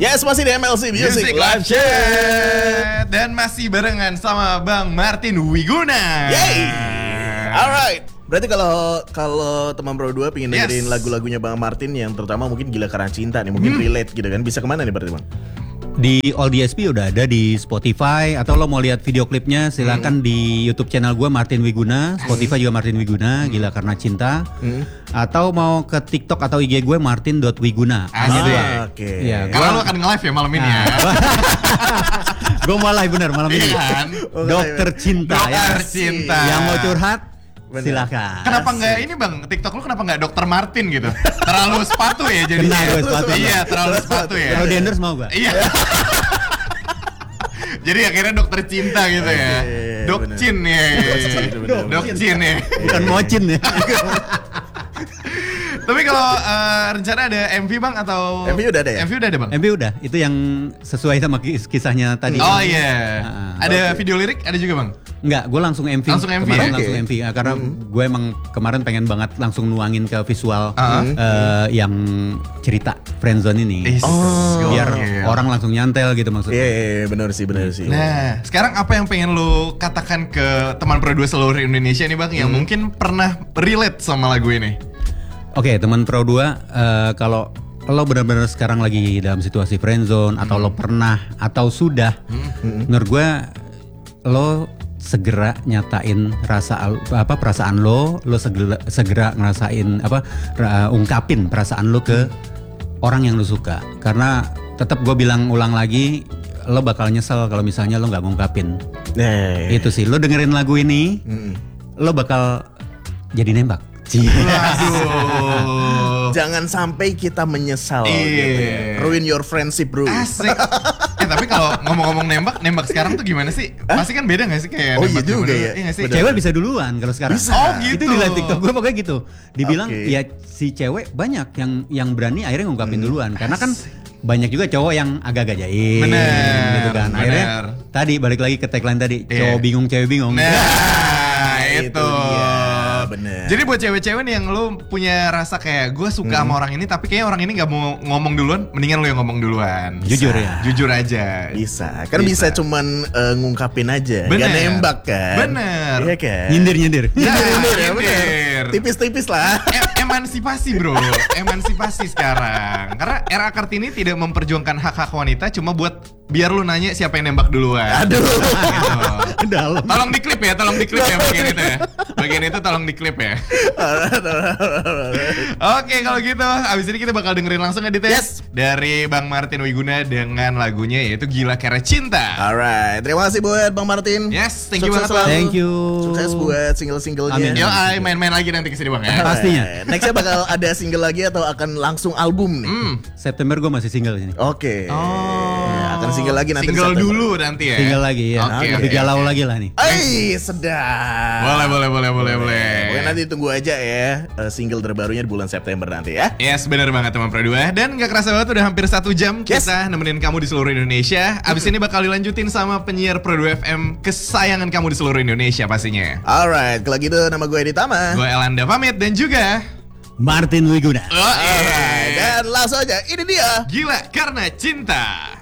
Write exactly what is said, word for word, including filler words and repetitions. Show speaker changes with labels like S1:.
S1: Yes, masih di M L C Music, Music Live Chat.
S2: Dan masih barengan sama Bang Martin Wiguna.
S1: Yay. Alright. Berarti kalau kalau teman Pro dua pengen dengerin yes. lagu-lagunya Bang Martin yang terutama mungkin Gila Karena Cinta nih, mungkin hmm. relate gitu kan, bisa kemana nih berarti Bang?
S3: Di All D S P udah ada di Spotify, atau lo mau lihat video klipnya silakan hmm. di YouTube channel gue Martin Wiguna, Spotify juga Martin Wiguna, hmm. Gila Karena Cinta, hmm. atau mau ke TikTok atau I G gue martin dot wiguna.
S2: Hanya dua.
S1: Oke. Okay.
S2: Ya, karena lo akan nge-live ya malam ini nah. ya.
S3: Gue mau live bener malam ini.
S2: Kan?
S3: Dokter Cinta.
S2: Dokter
S3: ya.
S2: Cinta.
S3: Yang mau curhat bener. Silakan.
S2: Kenapa nggak ini Bang, TikTok lu kenapa nggak Dokter Martin gitu? Terlalu sepatu ya jadinya.
S3: Terlalu sepatu.
S2: Iya, terlalu sepatu ya.
S3: Kalau di endorse mau gak?
S2: Iya. Jadi akhirnya Dokter Cinta gitu ya. Dok Cin ya. Dok Cin ya.
S3: Bukan Mocin ya.
S2: Tapi kalau uh, rencana ada M V Bang atau
S1: M V udah ada ya?
S2: M V udah ada Bang?
S3: M V udah, itu yang sesuai sama kisahnya tadi.
S2: Oh iya. Yeah. Uh, ada okay. video lirik ada juga Bang?
S3: Enggak, gue langsung M V.
S2: Langsung M V
S3: kemarin
S2: ya?
S3: langsung
S1: okay.
S3: M V ya, karena hmm. gue emang kemarin pengen banget langsung nuangin ke visual
S2: uh-huh.
S3: uh, yang cerita friendzone ini.
S2: Oh,
S3: biar
S2: yeah.
S3: orang langsung nyantel gitu maksudnya.
S1: Iya, yeah, yeah, benar sih, benar sih.
S2: Nah, sekarang apa yang pengen lu katakan ke teman Pro dua seluruh Indonesia nih Bang, hmm. yang mungkin pernah relate sama lagu ini?
S3: Oke, okay, teman Pro dua, uh, kalau lo benar-benar sekarang lagi dalam situasi friendzone hmm. atau lo pernah atau sudah, hmm. menurut gue lo segera nyatain rasa apa perasaan lo, lo segera segera ngerasain apa uh, ungkapin perasaan lo ke hmm. orang yang lo suka. Karena tetap gue bilang ulang lagi, lo bakal nyesel kalau misalnya lo nggak ngungkapin.
S1: Nah,
S3: itu sih, lo dengerin lagu ini, hmm. lo bakal jadi nembak.
S2: Aduh.
S1: Jangan sampai kita menyesal
S2: Eee.
S1: gitu ya. Ruin your friendship bro.
S2: Asik. Eh tapi kalau ngomong-ngomong nembak, nembak sekarang tuh gimana sih?
S1: Hah?
S2: Pasti kan beda gak sih kayak
S1: oh,
S2: nembak
S1: iya juga ya.
S2: Iya gak sih?
S3: Cewek bisa duluan kalau sekarang.
S1: Bisa.
S2: Oh gitu.
S3: Itu di live TikTok gue pokoknya gitu. Dibilang
S1: okay.
S3: ya si cewek banyak yang yang berani akhirnya ngungkapin hmm. duluan. Karena kan banyak juga cowok yang agak-agak jaim.
S2: Bener.
S3: Gitu kan. Akhirnya
S2: bener.
S3: Tadi balik lagi ke tagline tadi.
S2: Yeah.
S3: Cowok bingung, cewek bingung.
S2: Nah itu.
S1: Dia. Bener.
S2: Jadi buat cewek-cewek nih yang lu punya rasa kayak gue suka hmm. sama orang ini tapi kayaknya orang ini gak mau ngomong duluan, mendingan lu yang ngomong duluan.
S1: Bisa.
S3: Jujur ya.
S2: Jujur aja.
S1: Bisa. Kan bisa, bisa cuman uh, ngungkapin aja.
S2: Bener.
S1: Gak nembak kan.
S2: Bener.
S1: Iya kan.
S3: Nyindir-nyindir.
S2: Nah,
S1: nyindir ya bener.
S2: nyindir.
S1: Tipis-tipis lah.
S2: E- emansipasi bro. Emansipasi sekarang. Karena era Kartini tidak memperjuangkan hak-hak wanita, cuma buat biar lu nanya siapa yang nembak duluan.
S1: Aduh.
S2: Gitu.
S3: Dalam.
S2: Tolong diklip ya, tolong diklip ya bagian itu ya. Bagian itu tolong diklip ya. Oke kalau gitu, abis ini kita bakal dengerin langsung edit
S1: yes.
S2: dari Bang Martin Wiguna dengan lagunya yaitu Gila Karena Cinta.
S1: Alright, terima kasih buat Bang Martin.
S2: Yes, thank you
S1: Sukses
S2: banget.
S1: selalu.
S3: Thank you.
S1: Sukses buat single-singlenya.
S3: Amin.
S2: Yo, ay, main-main lagi nanti kesini Bang ya.
S3: Pastinya.
S1: Nextnya bakal ada single lagi atau akan langsung album nih?
S2: Hmm.
S3: September gue masih single ini.
S1: Oke.
S2: Oh.
S1: Ya, akan single lagi nanti.
S2: Single dulu nanti ya.
S3: Single lagi ya.
S2: Oke,
S3: Lebih
S2: oke,
S3: galau
S2: oke.
S3: lagi lah nih.
S1: Eh, sedap.
S2: Boleh, boleh, boleh, boleh, boleh.
S1: Pokoknya nanti tunggu aja ya uh, single terbarunya di bulan September nanti ya.
S2: Yes, benar banget teman Pro dua. Dan gak kerasa banget udah hampir satu jam
S1: Yes.
S2: kita nemenin kamu di seluruh Indonesia. Abis ini bakal dilanjutin sama penyiar Pro dua F M kesayangan kamu di seluruh Indonesia pastinya.
S1: Alright, kalau gitu nama gue Edi Tama.
S2: Gue Elanda pamit dan juga
S3: Martin Wiguna.
S2: Oh,
S1: Alright, dan langsung aja ini dia
S2: Gila Karena Cinta.